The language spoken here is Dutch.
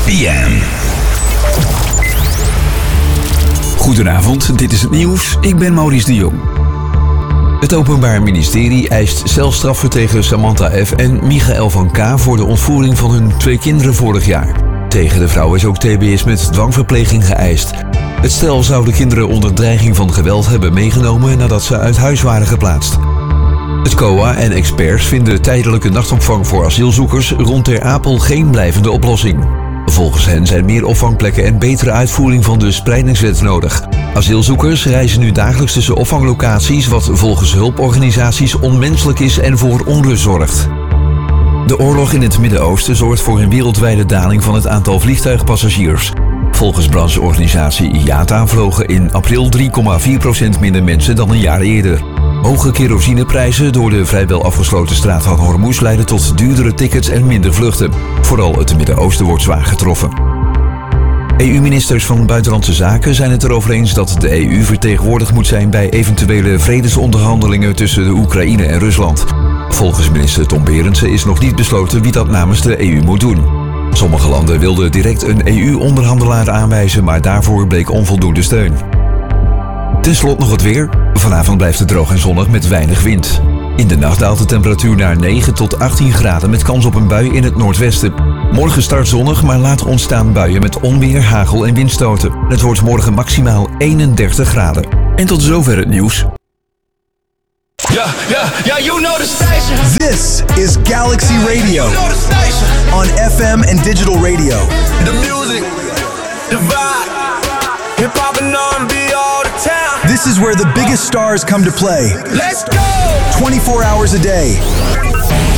PM. Goedenavond, dit is het nieuws. Ik ben Maurice de Jong. Het Openbaar Ministerie eist celstraffen tegen Samantha F. en Michael van K. voor de ontvoering van hun 2 kinderen vorig jaar. Tegen de vrouw is ook TBS met dwangverpleging geëist. Het stel zou de kinderen onder dreiging van geweld hebben meegenomen nadat ze uit huis waren geplaatst. Het COA en experts vinden tijdelijke nachtopvang voor asielzoekers rond Ter Apel geen blijvende oplossing. Volgens hen zijn meer opvangplekken en betere uitvoering van de spreidingswet nodig. Asielzoekers reizen nu dagelijks tussen opvanglocaties, wat volgens hulporganisaties onmenselijk is en voor onrust zorgt. De oorlog in het Midden-Oosten zorgt voor een wereldwijde daling van het aantal vliegtuigpassagiers. Volgens brancheorganisatie IATA vlogen in april 3,4% minder mensen dan een jaar eerder. Hoge kerosineprijzen door de vrijwel afgesloten straat van Hormuz leiden tot duurdere tickets en minder vluchten. Vooral het Midden-Oosten wordt zwaar getroffen. EU-ministers van Buitenlandse Zaken zijn het erover eens dat de EU vertegenwoordigd moet zijn bij eventuele vredesonderhandelingen tussen de Oekraïne en Rusland. Volgens minister Tom Berendsen is nog niet besloten wie dat namens de EU moet doen. Sommige landen wilden direct een EU-onderhandelaar aanwijzen, maar daarvoor bleek onvoldoende steun. Ten slotte nog het weer. Vanavond blijft het droog en zonnig met weinig wind. In de nacht daalt de temperatuur naar 9 tot 18 graden met kans op een bui in het noordwesten. Morgen start zonnig, maar later ontstaan buien met onweer, hagel en windstoten. Het wordt morgen maximaal 31 graden. En tot zover het nieuws. Yeah, you know the station. This is Galaxy Radio. You know the station. On FM and digital radio. The music, the vibe, hip-hop and R&B all the time. This is where the biggest stars come to play. Let's go! 24 hours a day.